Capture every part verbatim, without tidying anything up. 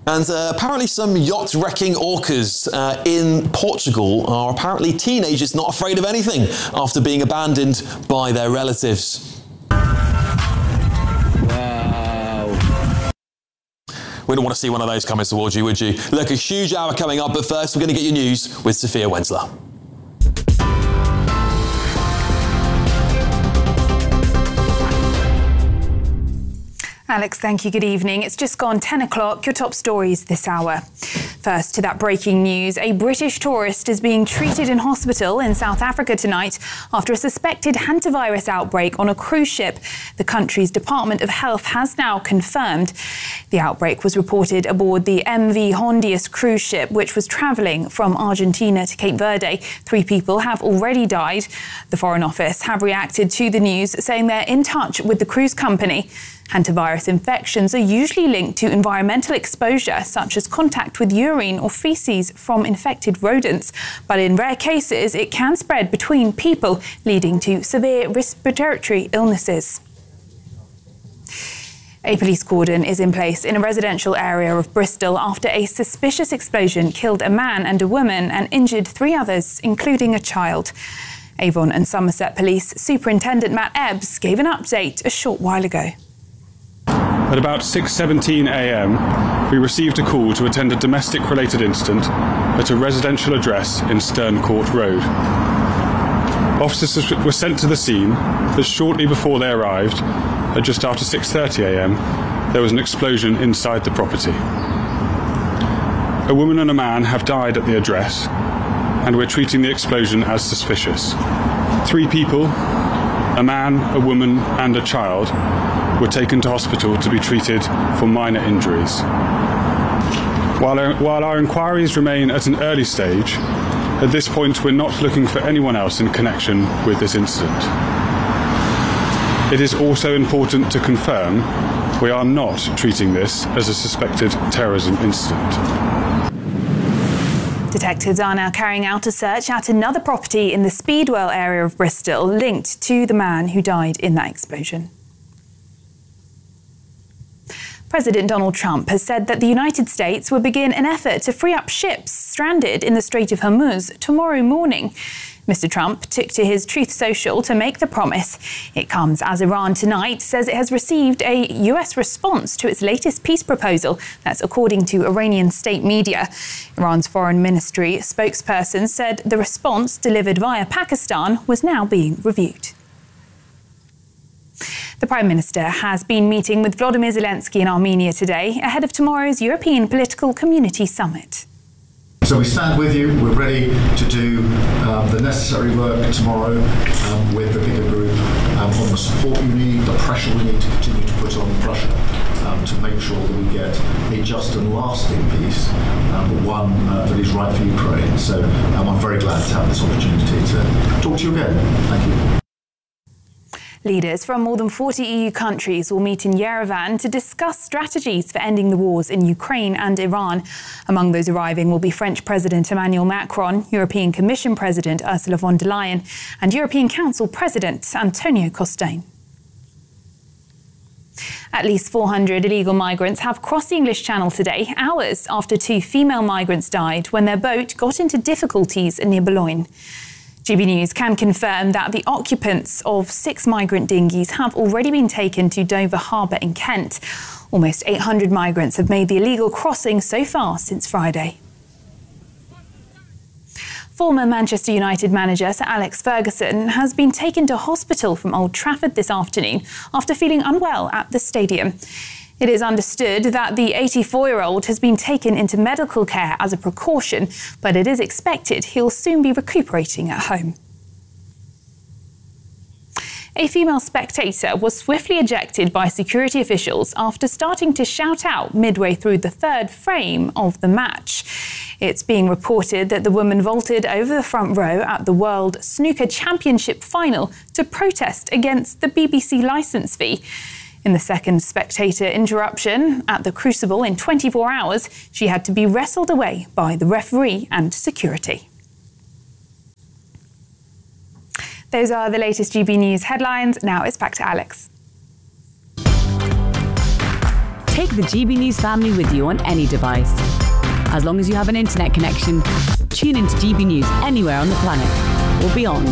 And uh, apparently some yacht-wrecking orcas uh, in Portugal are apparently teenagers not afraid of anything after being abandoned by their relatives. Wow. Wouldn't want to see one of those coming towards you, would you? Look, a huge hour coming up, but first we're going to get your news with Sophia Wensler. Alex, thank you. Good evening. It's just gone ten o'clock. Your top stories this hour. First, to that breaking news. A British tourist is being treated in hospital in South Africa tonight after a suspected hantavirus outbreak on a cruise ship. The country's Department of Health has now confirmed. The outbreak was reported aboard the M V Hondius cruise ship, which was travelling from Argentina to Cape Verde. Three people have already died. The Foreign Office have reacted to the news, saying they're in touch with the cruise company. Hantavirus infections are usually linked to environmental exposure, such as contact with urine or faeces from infected rodents. But in rare cases, it can spread between people, leading to severe respiratory illnesses. A police cordon is in place in a residential area of Bristol after a suspicious explosion killed a man and a woman and injured three others, including a child. Avon and Somerset Police Superintendent Matt Ebbs gave an update a short while ago. At about six seventeen a m, we received a call to attend a domestic-related incident at a residential address in Stern Court Road. Officers were sent to the scene, but shortly before they arrived, at just after six thirty a m, there was an explosion inside the property. A woman and a man have died at the address, and we're treating the explosion as suspicious. Three people, a man, a woman, and a child, were taken to hospital to be treated for minor injuries. While our, while our inquiries remain at an early stage, at this point we're not looking for anyone else in connection with this incident. It is also important to confirm we are not treating this as a suspected terrorism incident. Detectives are now carrying out a search at another property in the Speedwell area of Bristol linked to the man who died in that explosion. President Donald Trump has said that the United States will begin an effort to free up ships stranded in the Strait of Hormuz tomorrow morning. Mister Trump took to his Truth Social to make the promise. It comes as Iran tonight says it has received a U S response to its latest peace proposal. That's according to Iranian state media. Iran's foreign ministry spokesperson said the response delivered via Pakistan was now being reviewed. The Prime Minister has been meeting with Volodymyr Zelensky in Armenia today ahead of tomorrow's European Political Community Summit. So we stand with you. We're ready to do um, the necessary work tomorrow um, with the bigger group um, on the support you need, the pressure we need to continue to put on Russia um, to make sure that we get a just and lasting peace, um, but one uh, that is right for Ukraine. So um, I'm very glad to have this opportunity to talk to you again. Thank you. Leaders from more than forty E U countries will meet in Yerevan to discuss strategies for ending the wars in Ukraine and Iran. Among those arriving will be French President Emmanuel Macron, European Commission President Ursula von der Leyen, and European Council President Antonio Costa. At least four hundred illegal migrants have crossed the English Channel today, hours after two female migrants died when their boat got into difficulties near Boulogne. G B News can confirm that the occupants of six migrant dinghies have already been taken to Dover Harbour in Kent. Almost eight hundred migrants have made the illegal crossing so far since Friday. Former Manchester United manager Sir Alex Ferguson has been taken to hospital from Old Trafford this afternoon after feeling unwell at the stadium. It is understood that the eighty-four-year-old has been taken into medical care as a precaution, but it is expected he'll soon be recuperating at home. A female spectator was swiftly ejected by security officials after starting to shout out midway through the third frame of the match. It's being reported that the woman vaulted over the front row at the World Snooker Championship final to protest against the B B C licence fee. In the second spectator interruption at the Crucible in twenty-four hours, she had to be wrestled away by the referee and security. Those are the latest G B News headlines. Now it's back to Alex. Take the G B News family with you on any device. As long as you have an internet connection, tune into G B News anywhere on the planet or beyond.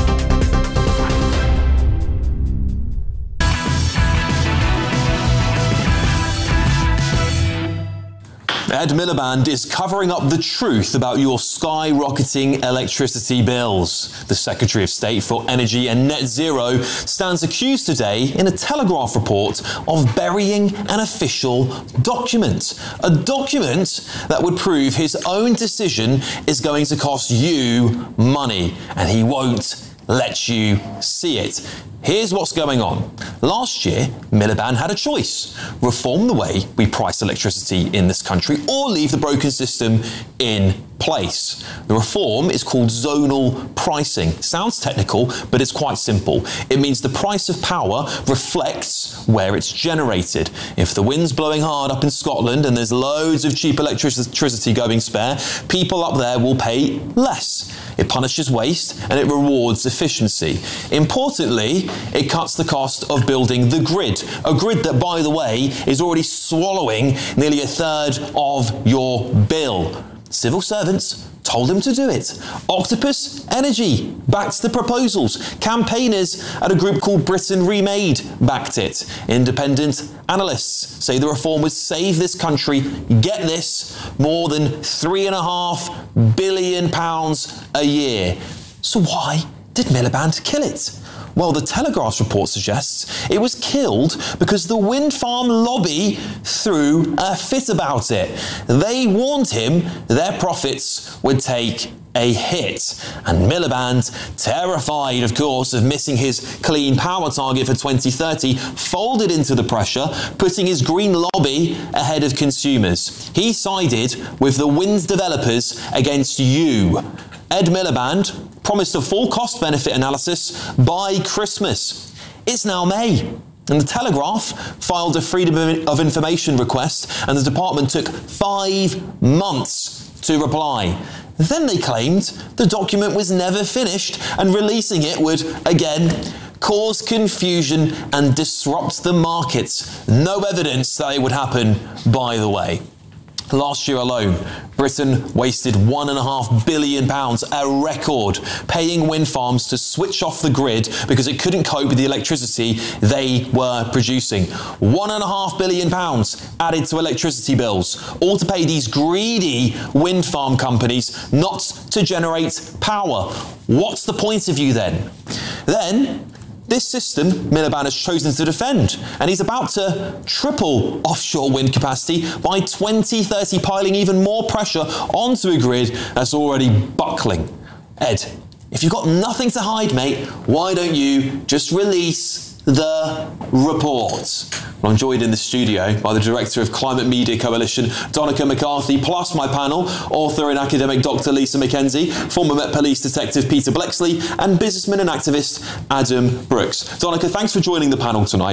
Ed Miliband is covering up the truth about your skyrocketing electricity bills. The Secretary of State for Energy and Net Zero stands accused today in a Telegraph report of burying an official document. A document that would prove his own decision is going to cost you money, and he won't let you see it. Here's what's going on. Last year, Miliband had a choice: reform the way we price electricity in this country or leave the broken system in place. The reform is called zonal pricing. Sounds technical, but it's quite simple. It means the price of power reflects where it's generated. If the wind's blowing hard up in Scotland and there's loads of cheap electricity going spare, people up there will pay less. It punishes waste and it rewards efficiency. Importantly, it cuts the cost of building the grid, a grid that, by the way, is already swallowing nearly a third of your bill. Civil servants told him to do it. Octopus Energy backed the proposals. Campaigners at a group called Britain Remade backed it. Independent analysts say the reform would save this country, get this, more than three and a half billion pounds a year. So why did Miliband kill it? Well, the Telegraph's report suggests it was killed because the wind farm lobby threw a fit about it. They warned him their profits would take a hit. And Miliband, terrified, of course, of missing his clean power target for twenty thirty, folded into the pressure, putting his green lobby ahead of consumers. He sided with the wind developers against you. Ed Miliband promised a full cost-benefit analysis by Christmas. It's now May, and the Telegraph filed a Freedom of Information request, and the department took five months to reply. Then they claimed the document was never finished, and releasing it would, again, cause confusion and disrupt the markets. No evidence that it would happen, by the way. Last year alone, Britain wasted one and a half billion pounds, a record, paying wind farms to switch off the grid because it couldn't cope with the electricity they were producing. One and a half billion pounds added to electricity bills, all to pay these greedy wind farm companies not to generate power. What's the point of you then? Then, this system Miliband has chosen to defend, and he's about to triple offshore wind capacity by twenty thirty, piling even more pressure onto a grid that's already buckling. Ed, if you've got nothing to hide, mate, why don't you just release the report? Well, I'm joined in the studio by the Director of Climate Media Coalition, Donncha McCarthy, plus my panel, author and academic Doctor Lisa McKenzie, former Met Police Detective Peter Bleksley, and businessman and activist Adam Brooks. Donncha, thanks for joining the panel tonight.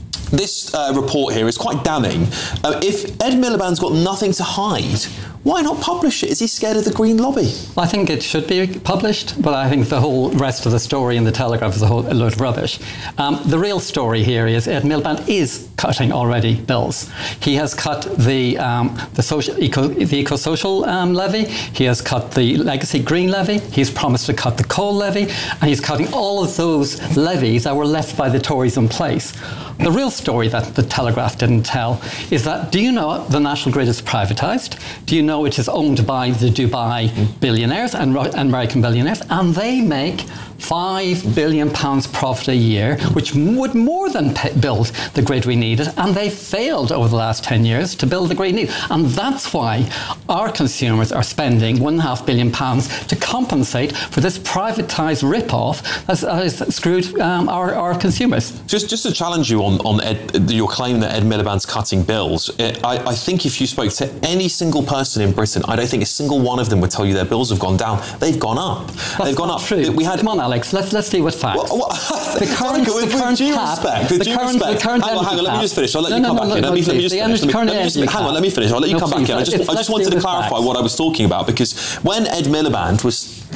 This uh, report here is quite damning. Uh, if Ed Miliband's got nothing to hide, why not publish it? Is he scared of the Green lobby? I think it should be published, but I think the whole rest of the story in the Telegraph is a whole a load of rubbish. Um, the real story here is Ed Miliband is cutting already bills. He has cut the um, the social eco the eco-social um, levy. He has cut the legacy green levy. He's promised to cut the coal levy, and he's cutting all of those levies that were left by the Tories in place. The real story that the Telegraph didn't tell is that, do you know the National Grid is privatised? Do you know it is owned by the Dubai billionaires and, and American billionaires? And they make five billion pounds profit a year, which would more than pay, build the grid we needed. And they failed over the last ten years to build the grid we need. And that's why our consumers are spending one and a half billion pounds to compensate for this privatised rip-off that has screwed um, our, our consumers. Just, just to challenge you on, on Ed, your claim that Ed Miliband's cutting bills, it, I, I think if you spoke to any single person in Britain, I don't think a single one of them would tell you their bills have gone down. They've gone up. That's They've gone not up. True. We had. Come on, Alex. Let's let's deal with facts. Well, well, the current, Donncha, with, the current with due cap, respect, with the due current, respect. the current hang on, hang on. Let me just finish. I'll let no, you no, come no, back no, in. Let no, me, please. let me just the finish. Let me, current let me just, energy hang on. cap. Let me finish. I'll let you No, come please, back in. I just, let's, I let's just wanted to deal with clarify facts. what I was talking about, because when Ed Miliband was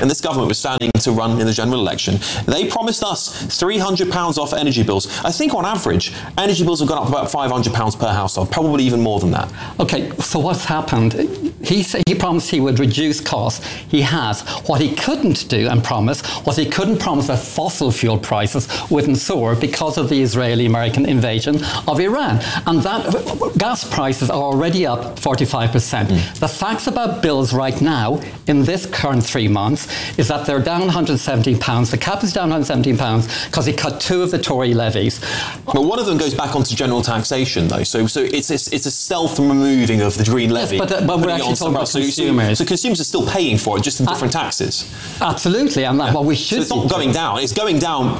and this government was standing to run in the general election, they promised us three hundred pounds off energy bills. I think on average, energy bills have gone up about five hundred pounds per household, probably even more than that. Okay, so what's happened? He said he promised he would reduce costs. He has. What he couldn't do and promise was he couldn't promise that fossil fuel prices wouldn't soar because of the Israeli-American invasion of Iran. And that gas prices are already up forty-five percent. Mm. The facts about bills right now in this current three months is that they're down one hundred seventeen pounds. The cap is down one hundred seventeen pounds because he cut two of the Tory levies. But one of them goes back onto general taxation, though. So, so it's a, it's a stealth removing of the green levy. Yes, but, uh, but we're actually talking about so, consumers. So, so consumers are still paying for it, just in different uh, taxes. Absolutely, and that, well, we should. So it's not going down. It's going down.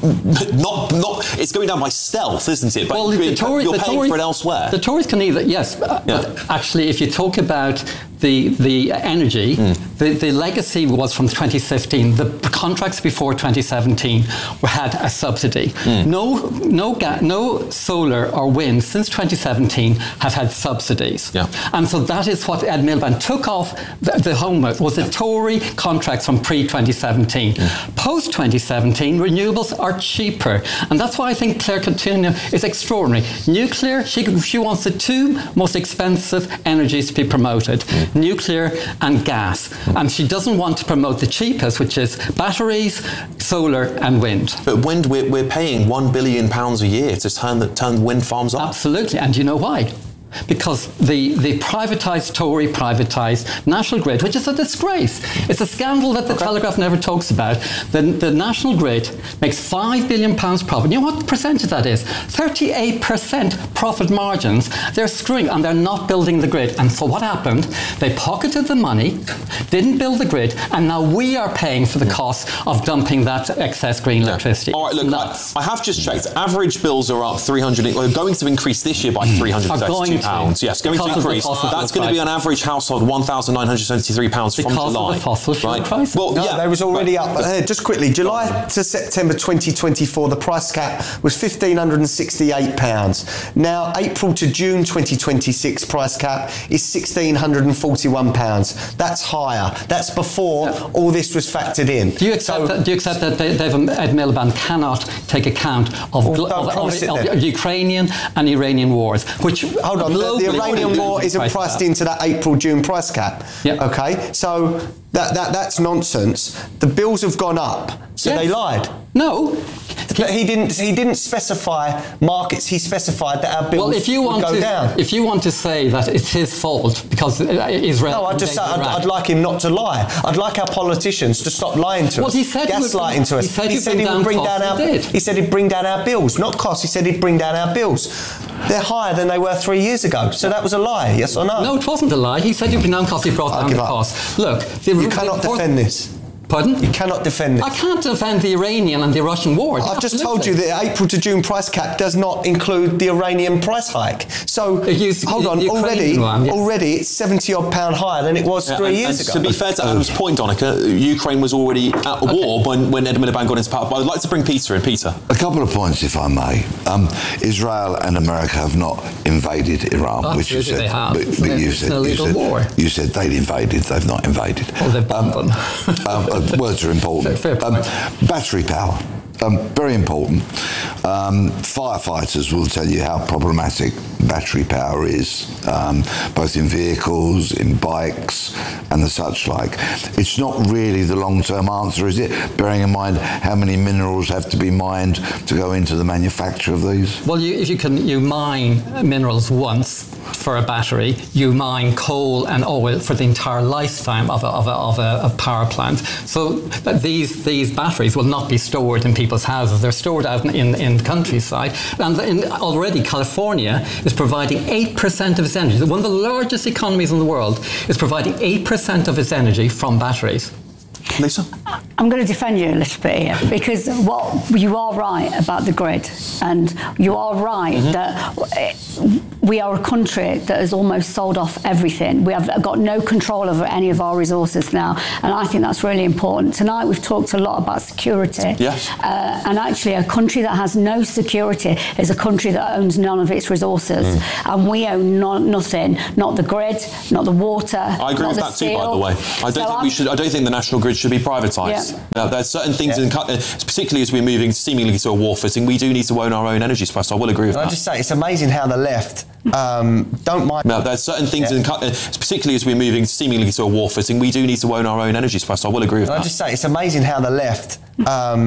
Not not. It's going down by stealth, isn't it? But well, the Tory, you're the paying Tories, for it elsewhere. The Tories can either yes, yeah. But actually, if you talk about the the energy, mm. the, the legacy was from twenty fifteen. The contracts before twenty seventeen had a subsidy. Mm. No no ga- no solar or wind since twenty seventeen have had subsidies. Yeah. And so that is what Ed Miliband took off the, the homework was the yeah. Tory contracts from pre twenty seventeen. Mm. Post twenty seventeen, renewables are cheaper, and that's why I think Claire Coutinho is extraordinary. Nuclear, she she wants the two most expensive energies to be promoted. Mm. Nuclear and gas. And she doesn't want to promote the cheapest, which is batteries, solar and wind. But wind, we're, we're paying one billion pounds a year to turn the, turn wind farms on. Absolutely. And do you know why? Because the, the privatised, Tory privatised National Grid, which is a disgrace. It's a scandal that the okay. Telegraph never talks about. The, the National Grid makes five billion pounds profit. You know what percentage that is? thirty-eight percent profit margins. They're screwing and they're not building the grid. And so what happened? They pocketed the money, didn't build the grid, and now we are paying for the cost of dumping that excess green yeah. electricity. All right, look, I, I have just checked. Average bills are up three hundred, we're going to increase this year by three hundred thirty-two pounds. Yes, going because to increase. That's going to be on average household one thousand nine hundred seventy-three pounds from because July. Of the fossil fuel right? price. Well, no, yeah, they was already right. up. Uh, just quickly, July to September twenty twenty-four, the price cap was one thousand five hundred sixty-eight pounds. Now, April to June twenty twenty-six price cap is one thousand six hundred forty-one pounds. That's higher. That's before yeah. all this was factored in. Do you accept, so, that, do you accept that David Ed Miliband cannot take account of, well, of, of, of, of Ukrainian and Iranian wars? Which hold on, the, the Iranian war isn't priced into that April-June price cap. Yep. Okay, so that, that that's nonsense. The bills have gone up, so yes. they lied. No. But he didn't. He didn't specify markets. He specified that our bills well, if you want would go to, down. If you want to say that it's his fault because Israel. No, I'd just say I'd, I'd like him not to lie. I'd like our politicians to stop lying to well, us. He said gaslighting he would, to us. He said, he said he would bring down our. Did. He said he'd bring down our bills, not costs. He said he'd bring down our bills. They're higher than they were three years ago. So that was a lie. Yes or no? No, it wasn't a lie. He said he'd bring down costs. He brought down the costs. Look, the, you cannot the, defend this. Pardon? You cannot defend this. I can't defend the Iranian and the Russian war. I've just told you that April to June price cap does not include the Iranian price hike. So, used, hold on, already one, yes. already it's seventy odd pound higher than it was yeah, three and, years and ago. To be fair to Adam's point, Donica, Ukraine was already at a okay. war when, when Ed Miliband got into power. But I'd like to bring Peter in. Peter. A couple of points, if I may. Um, Israel and America have not invaded Iran, oh, which you said. They have. But, but you, it's said, an illegal you, said, war. you said they'd invaded. They've not invaded. Well, they've bombed um, them. um, uh, words are important. Fair, fair um, battery power. Um, very important. Um, firefighters will tell you how problematic battery power is, um, both in vehicles, in bikes, and the such like. It's not really the long-term answer, is it? Bearing in mind how many minerals have to be mined to go into the manufacture of these. Well, you, if you can, you mine minerals once for a battery, you mine coal and oil for the entire lifetime of a, of a, of a, a power plant. So these these batteries will not be stored in people's houses. They're stored out in, in, in the countryside. And in, already California is providing eight percent of its energy. One of the largest economies in the world is providing eight percent of its energy from batteries. Lisa? I'm going to defend you a little bit here because what you are right about the grid, and you are right mm-hmm. that we are a country that has almost sold off everything. We have got no control over any of our resources now, and I think that's really important. Tonight we've talked a lot about security, yes. uh, and actually a country that has no security is a country that owns none of its resources, mm. and we own no, nothing, not the grid, not the water. I agree not with the that steel. too, by the way. I don't so think I'm, we should. I don't think the national grid should should be privatised. Yeah. Now, there's certain things, Yeah. in, particularly as we're moving seemingly to a war footing, we do need to own our own energy supply. So I will agree with Can that. I just say, it's amazing how the left um, don't mind. Now, there's certain things, Yeah. in, particularly as we're moving seemingly to a war footing, we do need to own our own energy supply. So I will agree with Can that. I just say, it's amazing how the left um,